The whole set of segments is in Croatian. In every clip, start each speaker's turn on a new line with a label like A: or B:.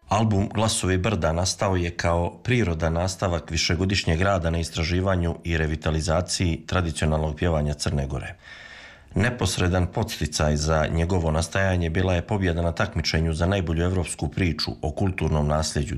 A: Album Glasovi brda nastao je kao prirodan nastavak višegodišnjeg rada na istraživanju i revitalizaciji tradicionalnog pjevanja Crne Gore. Neposredan podsticaj za njegovo nastajanje bila je pobjeda na takmičenju za najbolju evropsku priču o kulturnom nasljeđu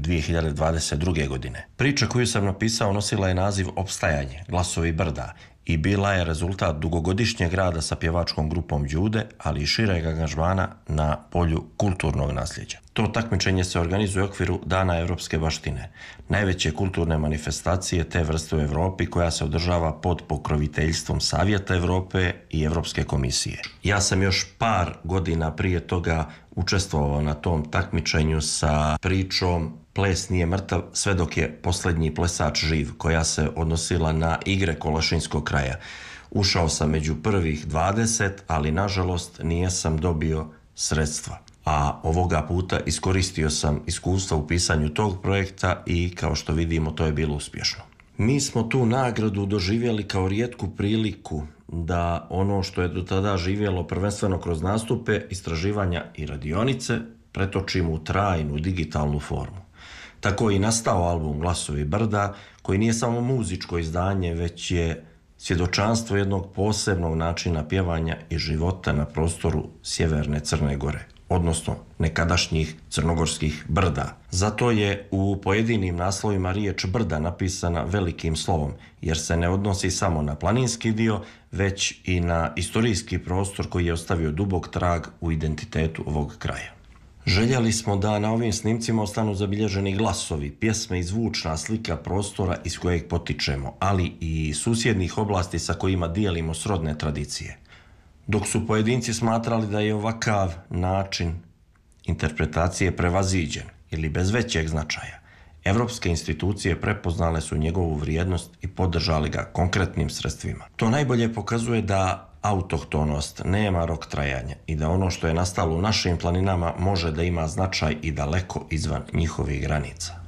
A: 2022. godine. Priča koju sam napisao nosila je naziv Opstajanje, Glasovi brda i bila je rezultat dugogodišnjeg rada sa pjevačkom grupom Đude, ali i šireg angažmana na polju kulturnog nasljeđa. To takmičenje se organizuje u okviru Dana evropske baštine, najveće kulturne manifestacije te vrste u Evropi koja se održava pod pokroviteljstvom Savjeta Evrope i Evropske komisije. Ja sam još par godina prije toga učestvovao na tom takmičenju sa pričom Ples nije mrtav sve dok je posljednji plesač živ, koja se odnosila na igre Kološinskog kraja. Ušao sam među prvih 20, ali nažalost nisam dobio sredstva. A ovoga puta iskoristio sam iskustva u pisanju tog projekta i kao što vidimo to je bilo uspješno. Mi smo tu nagradu doživjeli kao rijetku priliku da ono što je do tada živjelo prvenstveno kroz nastupe, istraživanja i radionice pretočimo u trajnu digitalnu formu. Tako je i nastao album Glasovi brda, koji nije samo muzičko izdanje, već je svjedočanstvo jednog posebnog načina pjevanja i života na prostoru sjeverne Crne Gore, odnosno nekadašnjih crnogorskih brda. Zato je u pojedinim naslovima riječ brda napisana velikim slovom, jer se ne odnosi samo na planinski dio, već i na istorijski prostor koji je ostavio dubok trag u identitetu ovog kraja. Željeli smo da na ovim snimcima ostanu zabilježeni glasovi, pjesme i zvučna slika prostora iz kojeg potičemo, ali i susjednih oblasti sa kojima dijelimo srodne tradicije. Dok su pojedinci smatrali da je ovakav način interpretacije prevaziđen ili bez većeg značaja, evropske institucije prepoznale su njegovu vrijednost i podržali ga konkretnim sredstvima. To najbolje pokazuje da autohtonost nema rok trajanja i da ono što je nastalo u našim planinama može da ima značaj i daleko izvan njihovih granica.